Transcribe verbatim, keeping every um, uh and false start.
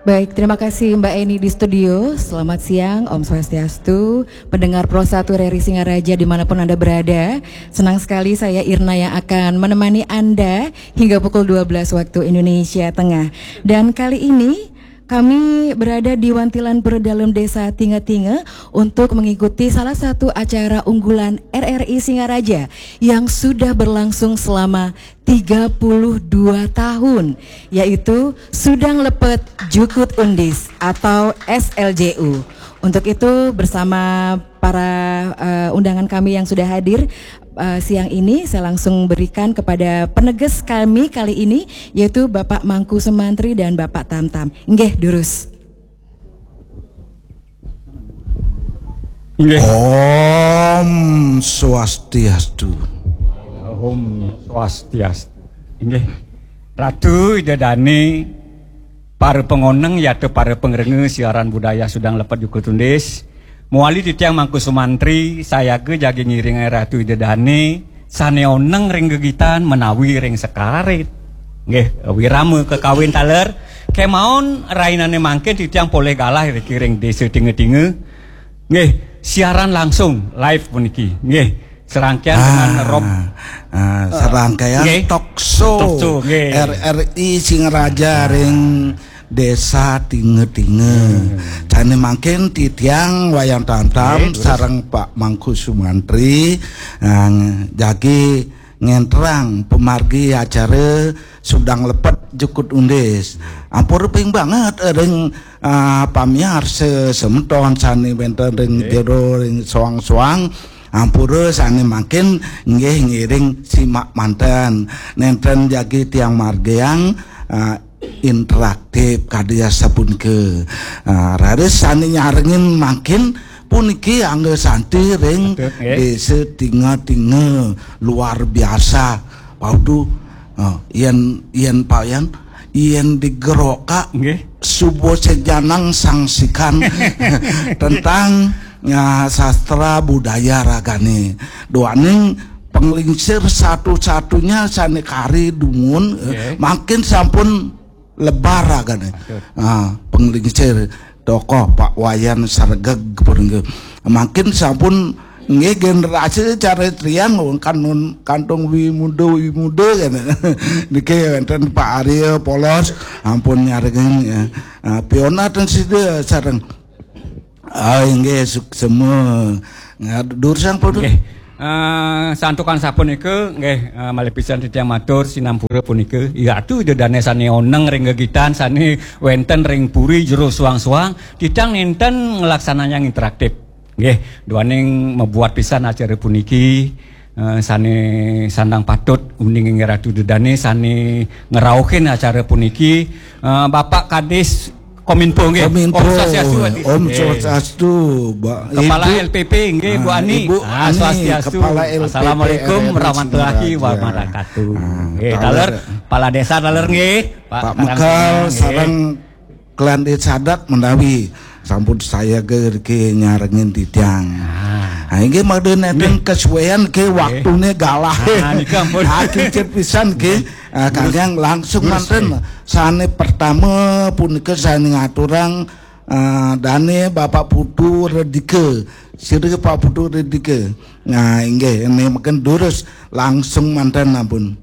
Baik, terima kasih Mbak Eni di studio. Selamat siang, Om Swastiastu, pendengar Pro satu R R I Singaraja dimanapun Anda berada. Senang sekali saya Irna yang akan menemani Anda hingga pukul dua belas waktu Indonesia Tengah. Dan kali ini kami berada di Wantilan Perdalam Desa Tinge-Tinge untuk mengikuti salah satu acara unggulan R R I Singaraja yang sudah berlangsung selama tiga puluh dua tahun, yaitu Sudang Lepet Jukut Undis atau S L J U. Untuk itu bersama para uh, undangan kami yang sudah hadir uh, siang ini, saya langsung berikan kepada peneges kami kali ini, yaitu Bapak Mangku Sumantri dan Bapak Tamtam. Nggih, durus. Nggih. Om Swastiastu. Om Swastiastu. Nggih. Ratu idadani para pengoneng yaitu para pengrenge siaran budaya Sudang Lepet Jukut Undis. Muali di tiang Mangku Sumantri, saya ke jagi ngiring Ratu idadani sane oneng ring gegitan menawi ring sekarit. Nggih, wirame kekawin taler. Kemaon rainane mangke di tiang poleh galah ring desa Tinge-Tinge. Nggih, siaran langsung live puniki. Nggih. Serangkaian ah, dengan Rob ah, serangkaian uh, talk show, talk show R R I Singaraja ring Desa Tinge-Tinge. Hmm. Jane mangkin titiang wayang Tamtam okay, sareng Pak Mangku Sumantri uh, jagi ngentrang pemargi acara Sudang Lepet Jukut Undis. Ampun ping banget ring uh, pamiar sesemton sani benten ring okay, jero ring soang-soang. Ampura sane makin nggih ngiring simak manten nenten jagi tiang margeang uh, interaktif kadia sapunke uh, raris sane nyarengin makin puniki angge santi ring desa Tinge-Tinge luar biasa paudu uh, yen yen payan yen digeroka nggih subuh sejanang sangsikan tentang ya sastra budaya ragane doaning penglingsir satu-satunya sane kari dungun okay, makin sampun lebar ragane ah penglingsir tokoh Pak Wayan Sargeg makin sampun nggih generasi cara trian kanun kantung wi muda wi muda kan niki wonten Pak Arya Polos ampun nyarengen ya uh, piona ten sida sareng. Ah, nggih semua ngadur sang podo. Nggih. Eh santukan sapunika nggih uh, malih pisan titiang matur sinampura punika. Ya atuh dedane sane oneng ring gegitan sane wenten ring puri jero suang-suang titiang nenten ngelaksananya yang interaktif. Nggih, duaning membuat pisan acara puniki. Uh, sane sandang patut uning Ratu dedane sane ngerauhin acara puniki. Uh, Bapak Kadis Kominfo nggih. Om Swastiastu. Om Swastiastu. Kepala L P P nggih Bu Ani. Ibu Ani Swastiastu. Assalamualaikum warahmatullahi wabarakatuh. Nggih, taler kepala desa taler nggih. Pak Mekal sareng klan Desa Sadat mendawi sampun saya ge nyarengin titiang. Nah, ini made neten kesuaian ke waktune galah. Nah, niki ampun. Hakicet pisan ke kalian langsung manten sane pertama punika sane ngaturang uh, dane Bapak Putu Redike. Sire Pak Putu Redike. Nah, inggih ini makin durus langsung manten ampun.